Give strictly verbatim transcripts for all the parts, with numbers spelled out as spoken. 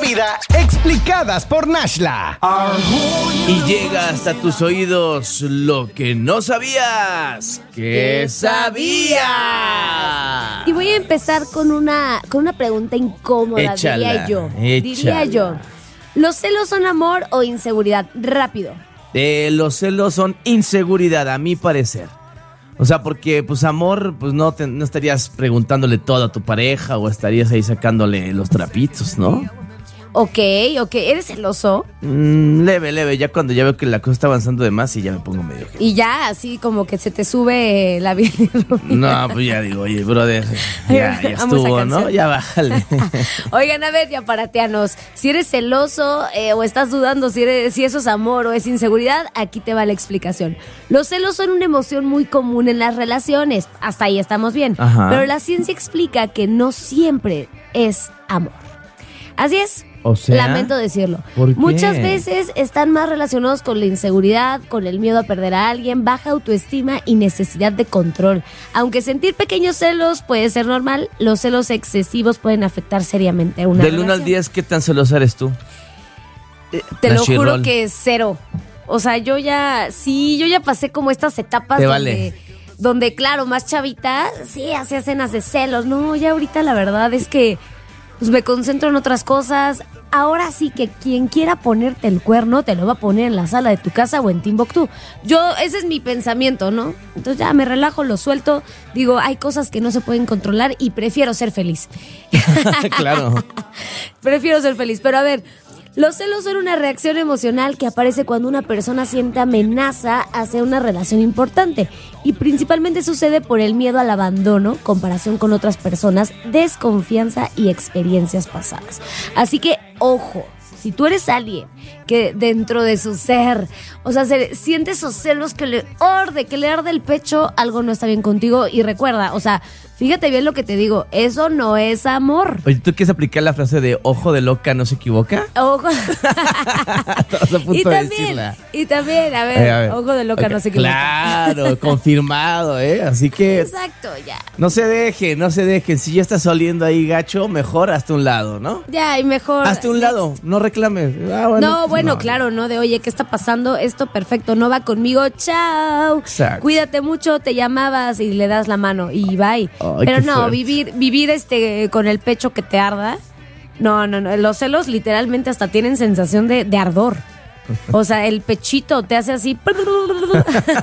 vida explicadas por Nashla. Y llega hasta tus oídos lo que no sabías que sabías. Y voy a empezar con una, con una pregunta incómoda, Échala, diría yo. échala. Diría yo. ¿Los celos son amor o inseguridad? Rápido. Eh, los celos son inseguridad, a mi parecer. O sea, porque pues amor, pues no, te, no estarías preguntándole todo a tu pareja o estarías ahí sacándole los trapitos, ¿no? Ok, ok. ¿Eres celoso? Mm, leve, leve, ya cuando ya veo que la cosa está avanzando de más y ya me pongo medio... Y ya, así como que se te sube la bilirrubina. No, pues ya digo, oye, brother, ya, ya Amo esa estuvo, ¿no? canción. Ya bájale. Oigan, a ver, ya parateanos. Si eres celoso eh, o estás dudando si, eres, si eso es amor o es inseguridad, aquí te va la explicación. Los celos son una emoción muy común en las relaciones. Hasta ahí estamos bien. Ajá. Pero la ciencia explica que no siempre es amor. Así es. O sea, lamento decirlo. ¿por qué? Muchas veces están más relacionados con la inseguridad, con el miedo a perder a alguien, baja autoestima y necesidad de control. Aunque sentir pequeños celos puede ser normal, los celos excesivos pueden afectar seriamente a una Del relación. uno al diez, ¿qué tan celosa eres tú? Eh, Te lo Nashi juro Roll. que es cero. O sea, yo ya, sí, yo ya pasé como estas etapas Te donde, vale. donde, claro, más chavita, sí, hacía escenas de celos. No, ya ahorita la verdad es que pues me concentro en otras cosas. Ahora sí que quien quiera ponerte el cuerno te lo va a poner en la sala de tu casa o en Timbuktu. Yo, ese es mi pensamiento, ¿no? Entonces ya me relajo, lo suelto. Digo, hay cosas que no se pueden controlar y prefiero ser feliz. Claro. Prefiero ser feliz. Pero a ver, los celos son una reacción emocional que aparece cuando una persona siente amenaza hacia una relación importante y principalmente sucede por el miedo al abandono, comparación con otras personas, desconfianza y experiencias pasadas. Así que, ojo, si tú eres alguien que dentro de su ser, o sea, se siente esos celos que le arde, que le arde el pecho, algo no está bien contigo. Y recuerda, o sea, fíjate bien lo que te digo, eso no es amor. Oye, ¿tú quieres aplicar la frase de ojo de loca no se equivoca? Ojo. Estás a punto y de también, decirla. y también, a ver, Eh, a ver. ojo de loca Ok, no se equivoca. Claro, confirmado, ¿eh? Así que Exacto, ya. no se dejen, no se dejen. Si ya estás oliendo ahí gacho, mejor hazte un lado, ¿no? Ya, y mejor. Hazte un lado, no reclames. Ah, bueno, No, pues bueno, no. claro, ¿no? De oye, ¿qué está pasando? Esto perfecto, no va conmigo, chao. Exacto. Cuídate mucho, te llamabas y le das la mano y bye. Ay, Pero qué no, fuerte. vivir, vivir este con el pecho que te arda. No, no, no. Los celos literalmente hasta tienen sensación de, de ardor. O sea, el pechito te hace así. Bueno,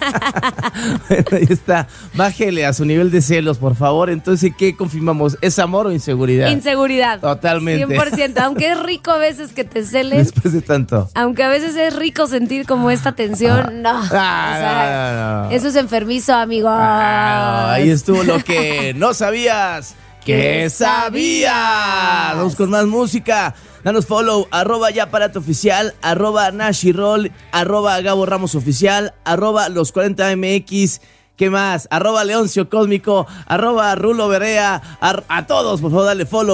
ahí está. Bájele a su nivel de celos, por favor. Entonces, ¿qué confirmamos? ¿Es amor o inseguridad? Inseguridad. Totalmente. cien por ciento. Aunque es rico a veces que te celes. Después de tanto. Aunque a veces es rico sentir como esta tensión, no. O Ah, sea, no, no, no. eso es enfermizo, amigos. Ah, ahí estuvo lo que no sabías que sabías. Vamos con más música. Danos follow, arroba ya parate oficial, arroba Nashi Roll, arroba Gabo Ramos oficial, arroba los cuarenta M X. ¿Qué más? Arroba Leoncio Cósmico, arroba Rulo Berea. A, a todos, por favor, dale follow.